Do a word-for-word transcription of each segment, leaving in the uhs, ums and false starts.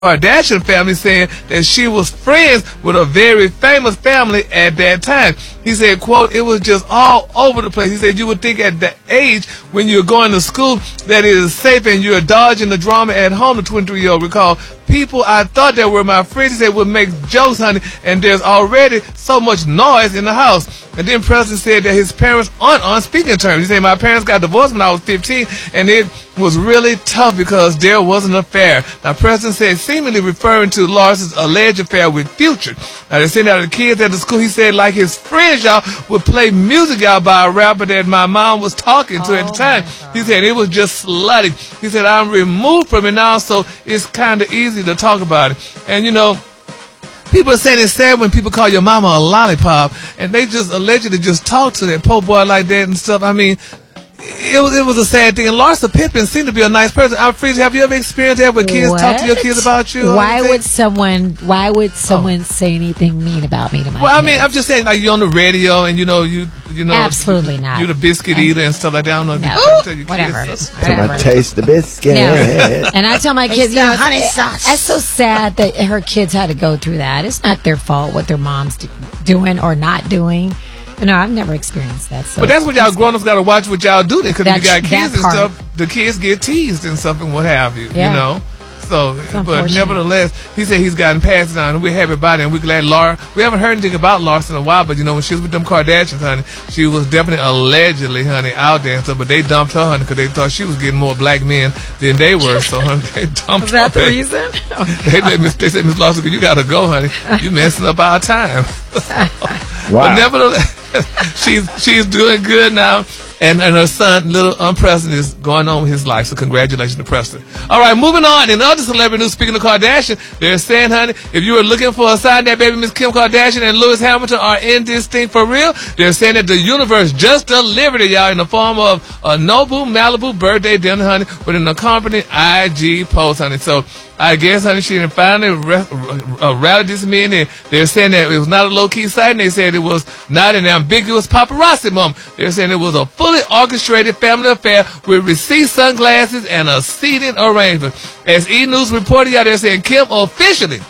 Kardashian family, saying that she was friends with a very famous family at that time. He said, quote, it was just all over the place. He said, you would think at that age when you're going to school that it is safe and you're dodging the drama at home, the twenty-three-year-old recalled. People I thought that were my friends, he said, would make jokes, honey, and there's already so much noise in the house. And then Presley said that his parents aren't on speaking terms. He said, my parents got divorced when I was fifteen, and it was really tough because there was an affair. Now, Presley said, seemingly referring to Larson's alleged affair with Future. Now, they sent out the kids at the school. He said, like his friends, y'all, would play music, y'all, by a rapper that my mom was talking to oh at the time. He said, it was just slutty. He said, I'm removed from it now, so it's kind of easy to talk about it. And, you know, people are saying it's sad when people call your mama a lollipop, and they just allegedly just talk to that poor boy like that and stuff. I mean, it was it was a sad thing. And Larsa Pippen seemed to be a nice person. Alfred, have you ever experienced that when kids what? talk to your kids about you? Why would someone Why would someone oh. say anything mean about me to my Well, kids? I mean, I'm just saying, like, you're on the radio and you know you you know absolutely you, not. You're the biscuit and, eater and stuff like that. I don't know if no, you can tell your whatever. kids. Whatever. Taste the biscuit. No. And I tell my kids, you know, honey it's, sauce. it's so sad that her kids had to go through that. It's not their fault what their mom's do, doing or not doing. No, I've never experienced that. So but that's what y'all grown-ups got to watch what y'all do then, because if you got kids and part. stuff, the kids get teased and stuff and what have you, yeah. you know. So, but nevertheless, he said he's gotten past it on, and we're happy about it, and we're glad Laura, we haven't heard anything about Larsa in a while, but you know, when she was with them Kardashians, honey, she was definitely allegedly, honey, out there and stuff, but they dumped her, honey, because they thought she was getting more black men than they were, so, honey, they dumped Was that her. the reason? they, they, they said, Miss Larsa, you gotta go, honey, you messing up our time. Wow. But nevertheless, she's, she's doing good now. And, and her son, little um, Preston, is going on with his life. So congratulations to Preston. All right, moving on. In other celebrity news, speaking of Kardashian, they're saying, honey, if you were looking for a sign that baby Miss Kim Kardashian and Lewis Hamilton are in this thing for real, they're saying that the universe just delivered it, y'all, in the form of a Nobu Malibu birthday dinner, honey, with an accompanying I G post, honey. So I guess, honey, she finally re- uh, rallied this men, and they're saying that it was not a low-key sighting. They said it was not an ambiguous paparazzi moment. They're saying it was a fully orchestrated family affair with receipt sunglasses and a seating arrangement. As E! News reported, y'all, they're saying Kim officially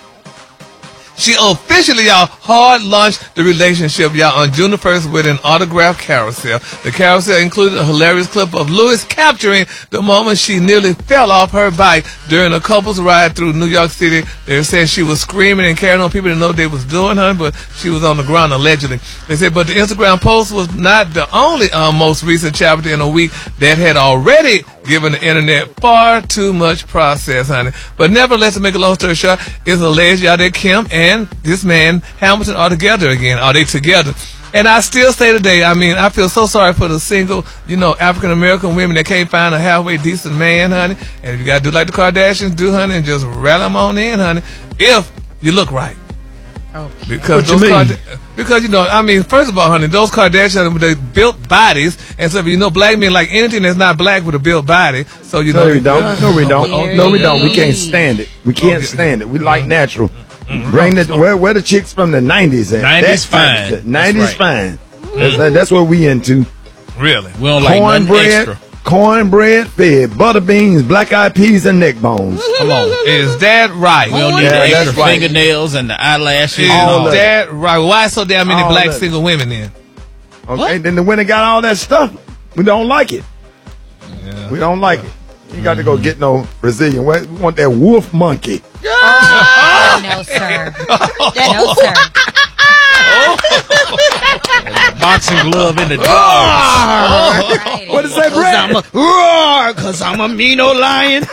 She officially, y'all, hard launched the relationship, y'all, on June the first with an autograph carousel. The carousel included a hilarious clip of Lewis capturing the moment she nearly fell off her bike during a couple's ride through New York City. They were saying she was screaming and carrying on. People didn't know what they was doing, hun, but she was on the ground, allegedly. They said, but the Instagram post was not the only uh, most recent chapter in a week that had already given the internet far too much process, honey. But nevertheless, to make a long story short, it's alleged, y'all, that Kim and this man, Hamilton, are together again. Are they together? And I still say today, I mean, I feel so sorry for the single, you know, African-American women that can't find a halfway decent man, honey. And if you got to do like the Kardashians do, honey, and just rally them on in, honey, if you look right. Oh, because what those you mean? Card- because you know, I mean, first of all, honey, those Kardashians, they built bodies, and so if you know, black men like anything that's not black with a built body. So you No, know, we don't. No, we don't. Oh, No, we don't. We can't stand it. We can't stand it. We like natural. Bring the where, where the chicks from the nineties at? nineties That's fine. nineties That's fine. That's, that's what we into. Really, We don't like nothing Cornbread, extra. cornbread fed, butter beans, black eyed peas, and neck bones. Come on. is that right? We don't need Yeah, the that's extra right. fingernails and the eyelashes. Is and all of it. that. that right? Why so damn many All black of it. single women then? Okay, then the women got all that stuff. We don't like it. We don't like it. You got to go get no Brazilian. We want that wolf monkey. Oh, no, sir. No, sir. Boxing glove in the jar. Alrighty. What is that, Cause Brad? I'm a roar, cause I'm a mean old lion.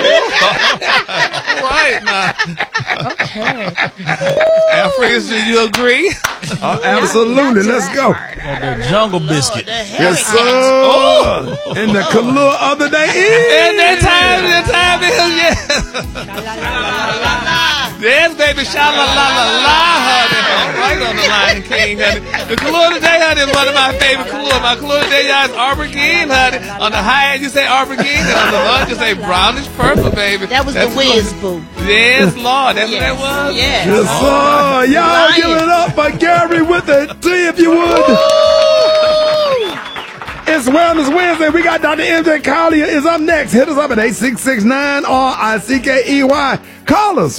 Right now, Okay. Alfred, do you agree? Uh, absolutely. Let's go. The jungle biscuit. Yes, sir. Oh. And the color of the day And that is. time, that time is yes. Yes, baby, sha la la la la, honey. All right on the Lion King, honey. The color today, honey, is one of my favorite colors. My color today, y'all, is aubergine, honey. On the high end, you say aubergine, and on the low end, you say brownish purple, baby. That was That's the whiz, boo. Yes, Lord, that's Yes. what that was. Yes. Yes, sir. Y'all Lion. give it up for Gary with the T, if you would. It's Wellness Wednesday. We got Doctor M J Collier is up next. Hit us up at eight six six nine R I C K E Y. Call us.